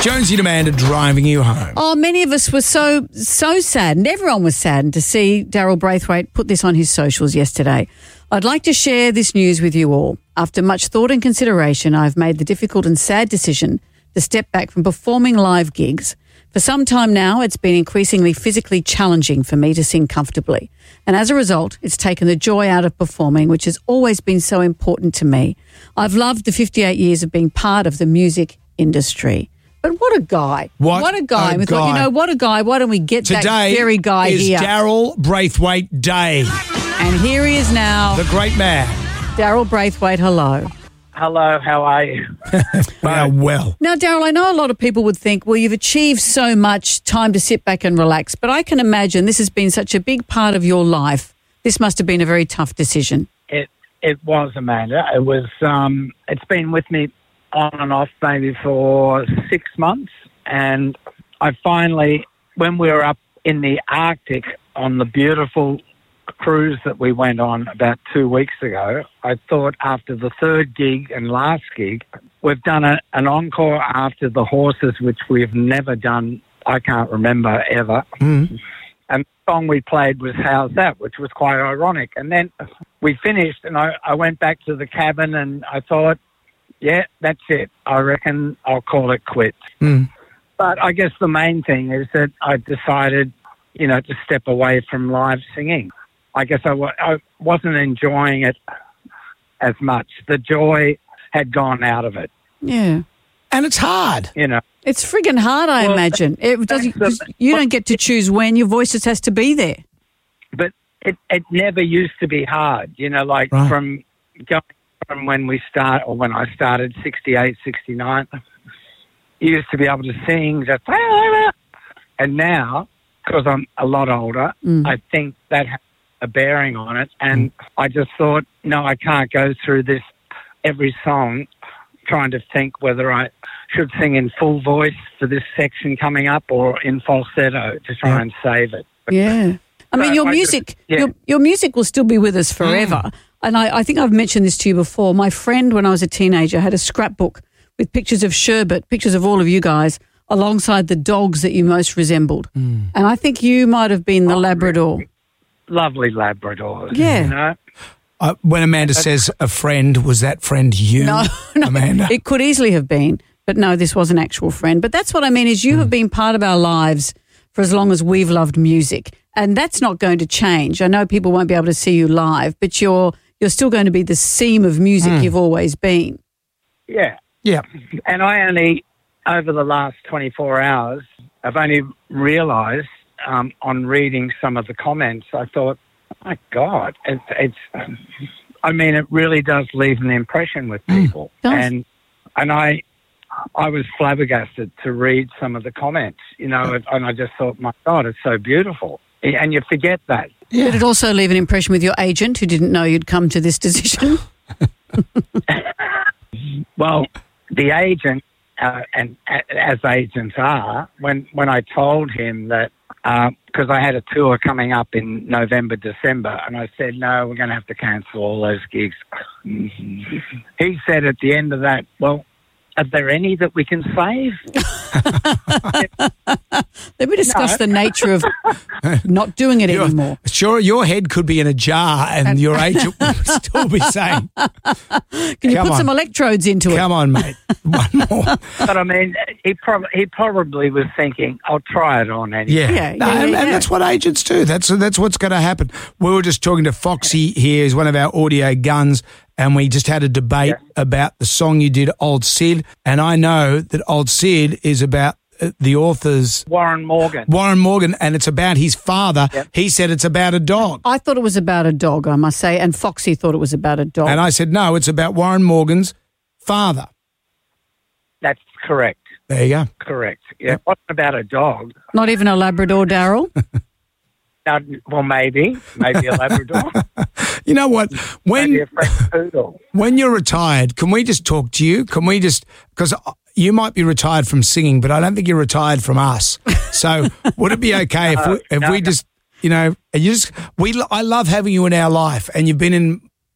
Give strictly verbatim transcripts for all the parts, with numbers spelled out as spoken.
Jonesy and Amanda driving you home. Oh, many of us were so, so saddened. Everyone was saddened to see Daryl Braithwaite put this on his socials yesterday. I'd like to share this news with you all. After much thought and consideration, I've made the difficult and sad decision to step back from performing live gigs. For some time now, it's been increasingly physically challenging for me to sing comfortably. And as a result, it's taken the joy out of performing, which has always been so important to me. I've loved the fifty-eight years of being part of the music industry. But what a guy. What, what a guy. a we thought, guy. you know, what a guy. Why don't we get Today that very guy is here? Daryl Braithwaite Day. And here he is now. The great man. Daryl Braithwaite, hello. Hello, how are you? We are well. Now, Daryl, I know a lot of people would think, well, you've achieved so much, time to sit back and relax. But I can imagine this has been such a big part of your life. This must have been a very tough decision. It it was, Amanda. It was. Um, it's been with me on and off maybe for six months, and I finally, when we were up in the Arctic on the beautiful cruise that we went on about two weeks ago, I thought after the third gig and last gig, we've done a, an encore after the horses, which we've never done, I can't remember ever. Mm. And the song we played was How's That, which was quite ironic. And then we finished and I, I went back to the cabin and I thought, yeah, that's it. I reckon I'll call it quits. Mm. But I guess the main thing is that I decided, you know, to step away from live singing. I guess I, w- I wasn't enjoying it as much. The joy had gone out of it. Yeah. And it's hard. You know. It's friggin' hard, I Well, imagine. It does, the- you don't get to choose when. Your voice just has to be there. But it, it never used to be hard, you know, like Right. from going from when we start, or when I started, sixty-eight, sixty-nine, you used to be able to sing just, and now, because I'm a lot older, Mm. I think that has a bearing on it. And I just thought, no, I can't go through this every song trying to think whether I should sing in full voice for this section coming up or in falsetto to try Yeah. and save it. Yeah. I mean, So your I music, just- yeah. your, your music will still be with us forever. Mm. And I, I think I've mentioned this to you before. My friend, when I was a teenager, had a scrapbook with pictures of Sherbet, pictures of all of you guys, alongside the dogs that you most resembled. Mm. And I think you might have been the Oh, Labrador. Lovely Labradors. Yeah. You know? Uh, when Amanda says a friend, was that friend you, No, no, Amanda? it could easily have been. But no, this was an actual friend. But that's what I mean is you Mm. have been part of our lives for as long as we've loved music. And that's not going to change. I know people won't be able to see you live, but you're you're still going to be the seam of music Mm. you've always been. Yeah. Yeah. And I only, over the last twenty-four hours, I've only realised um, on reading some of the comments, I thought, my God, it's, it's, I mean, it really does leave an impression with people. does. And and I I was flabbergasted to read some of the comments, you know, and I just thought, my God, it's so beautiful. And you forget that. Yeah. Did it also leave an impression with your agent who didn't know you'd come to this decision? Well, the agent, uh, and a- as agents are, when, when I told him that, because I had a tour coming up in November, December, and I said, no, we're going to have to cancel all those gigs. He said at the end of that, well, are there any that we can save? Let me discuss No. the nature of not doing it You're- anymore. Sure, your head could be in a jar and your agent would still be saying, Can you Come put on. some electrodes into it? come on, mate, one more. But I mean, he, prob- he probably was thinking, I'll try it on anyway. Yeah, Yeah, No, yeah, and, yeah, and yeah. that's what agents do. That's that's what's going to happen. We were just talking to Foxy here, who's one of our audio guns, and we just had a debate Yeah. about the song you did, Old Sid, and I know that Old Sid is about uh, the author's Warren Morgan. Warren Morgan, and it's about his father. Yep. He said it's about a dog, I thought it was about a dog, I must say, and Foxy thought it was about a dog. and I said no, it's about Warren Morgan's father. That's correct. There you go. Correct. Yeah. What about a dog? Not even a Labrador, Daryl? Uh, well, maybe. Maybe a Labrador. You know what? When Maybe a French poodle. When you're retired, can we just talk to you? Can we just, because you might be retired from singing, but I don't think you're retired from us. So would it be okay if we, if no, we no. just, you know, and you just, we, I love having you in our life, and you've been in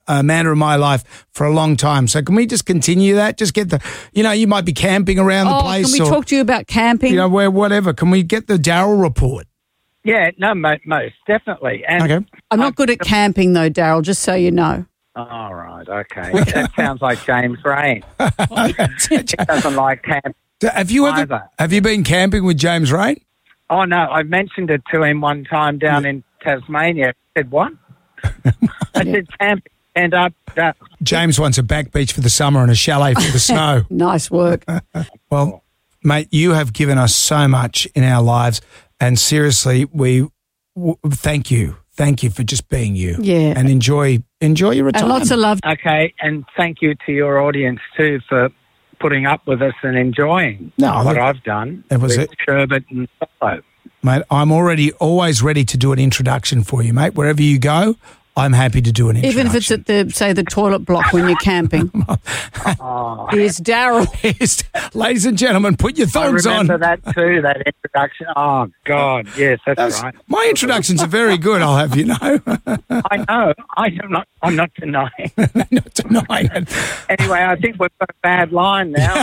a manner of my life for a long time. So can we just continue that? Just get the, you know, you might be camping around oh, the place. Can we or, talk to you about camping? You know, where whatever. Can we get the Daryl report? Yeah, no, mo- most definitely. And Okay. I'm not good at camping though, Daryl, just so you know. All right, okay. That sounds like James Rain. He doesn't like camp. So have you ever either. have you been camping with James Rain? Oh, no, I mentioned it to him one time down in Tasmania. He said, what? I said, camping. And up. Uh, James wants a back beach for the summer and a chalet for the snow. Nice work. Well, mate, you have given us so much in our lives, and seriously, we w- thank you, thank you for just being you. Yeah. and enjoy enjoy your And retirement. lots of love. okay, and thank you to your audience, too, for putting up with us and enjoying No, what look, I've done it was with it. Sherbet and Solo. Mate, I'm already always ready to do an introduction for you, mate. Wherever you go, I'm happy to do an introduction. Even if it's at the, say, the toilet block when you're camping. Oh, Here's Daryl. Yes, ladies and gentlemen, put your I thongs on. remember that, too, that introduction. Oh, God, yes, that's, That's- right. My introductions are very good, I'll have you know. I know. I am not, I'm not denying. Not denying it. Anyway, I think we've got a bad line now.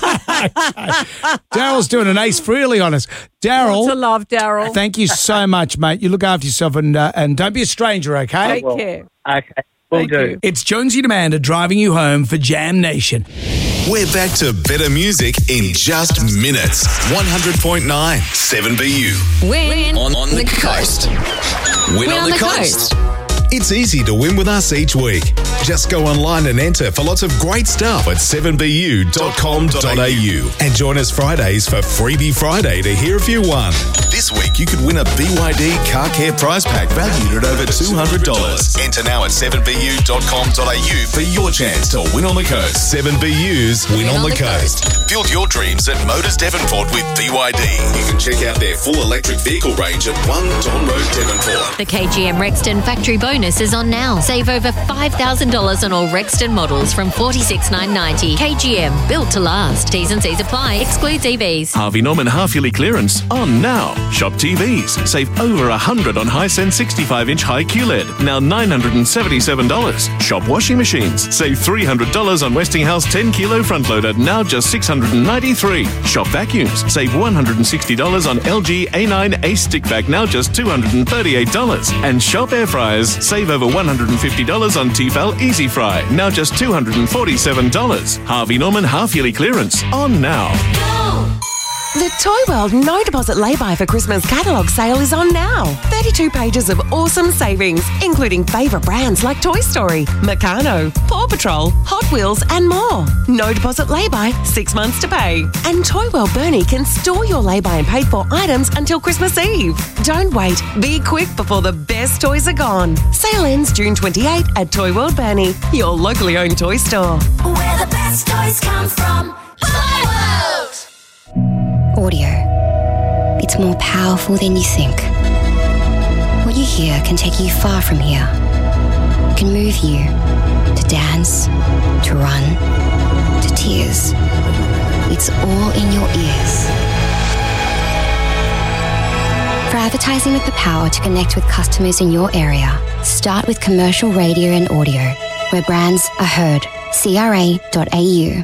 Daryl's doing an Ace Frehley on us. Daryl, Lots of love, Daryl. thank you so much, mate. You look after yourself and uh, and don't be a stranger, okay? Take Well, care. Okay, we'll Thank do. you. It's Jonesy and Amanda driving you home for Jam Nation. We're back to better music in just minutes. one hundred point nine seven B U. Win On, on the coast. Win, on, the, coast. It's easy to win with us each week. Just go online and enter for lots of great stuff at seven b u dot com dot a u. And join us Fridays for Freebie Friday to hear if you won. This week you could win a B Y D car care prize pack valued at over two hundred dollars. Enter now at seven b u dot com dot a u for your chance to win on the coast. seven B U's Win, on, the, coast. Build your dreams at Motors Devonport with B Y D. You can check out their full electric vehicle range at one Don Road, Devonport. The K G M Rexton factory bonus is on now. Save over five thousand dollars on all Rexton models from forty-six thousand nine hundred ninety dollars. K G M, built to last. T's and C's apply. Excludes E Vs. Harvey Norman half-yearly clearance on now. Shop T Vs. Save over one hundred dollars on Hisense sixty-five inch high Q L E D. Now nine hundred seventy-seven dollars. Shop washing machines. Save three hundred dollars on Westinghouse ten kilo front loader. Now just six hundred ninety-three dollars. Shop vacuums. Save one hundred sixty dollars on L G A nine Ace stick vac. Now just two hundred thirty-eight dollars. And shop air fryers. Save over one hundred fifty dollars on Tefal Easy Fry. Now just two hundred forty-seven dollars. Harvey Norman half-yearly clearance on now. The Toy World No Deposit Lay-By for Christmas catalogue sale is on now. thirty-two pages of awesome savings, including favourite brands like Toy Story, Meccano, Paw Patrol, Hot Wheels and more. No deposit lay-by, six months to pay. And Toy World Burnie can store your lay-by and paid-for items until Christmas Eve. Don't wait. Be quick before the best toys are gone. Sale ends June twenty-eighth at Toy World Burnie, your locally owned toy store. Where the best toys come from. Toy World! Audio. It's more powerful than you think. What you hear can take you far from here. It can move you to dance, to run, to tears. It's all in your ears. For advertising with the power to connect with customers in your area, start with commercial radio and audio, where brands are heard. C R A dot A U.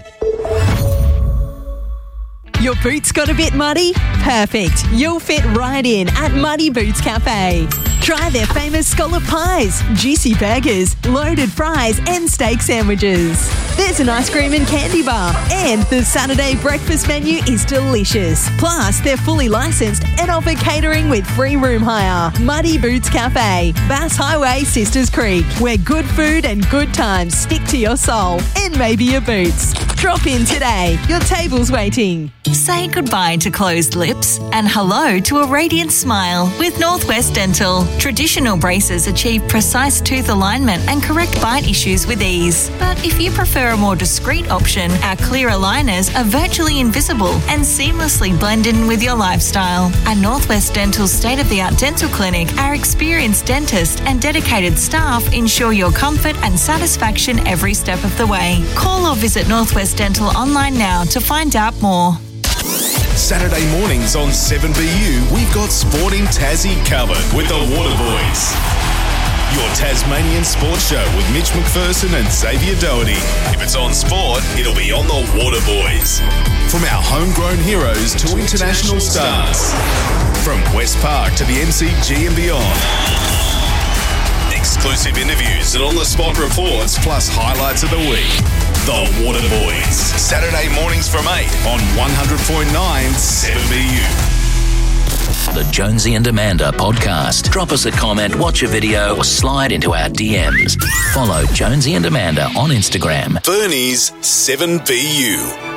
Your boots got a bit muddy? Perfect. You'll fit right in at Muddy Boots Cafe. Try their famous scallop pies, juicy burgers, loaded fries and steak sandwiches. There's an ice cream and candy bar, and the Saturday breakfast menu is delicious. Plus, they're fully licensed and offer catering with free room hire. Muddy Boots Cafe, Bass Highway, Sisters Creek, where good food and good times stick to your soul and maybe your boots. Drop in today. Your table's waiting. Say goodbye to closed lips and hello to a radiant smile with Northwest Dental. Traditional braces achieve precise tooth alignment and correct bite issues with ease. But if you prefer a more discreet option, our clear aligners are virtually invisible and seamlessly blend in with your lifestyle. At Northwest Dental's state-of-the-art dental clinic, our experienced dentist and dedicated staff ensure your comfort and satisfaction every step of the way. Call or visit Northwest Dental online now to find out more. Saturday mornings on seven B U, we've got Sporting Tassie covered with the Water Boys. Your Tasmanian sports show with Mitch McPherson and Xavier Doherty. If it's on sport, it'll be on the Water Boys. From our homegrown heroes to international stars. From West Park to the M C G and beyond. Exclusive interviews and on-the-spot reports, plus highlights of the week. The Water Boys. Saturday mornings from eight on one hundred point nine seven B U. The Jonesy and Amanda podcast. Drop us a comment, watch a video, or slide into our D Ms. Follow Jonesy and Amanda on Instagram. Bernie's seven B U.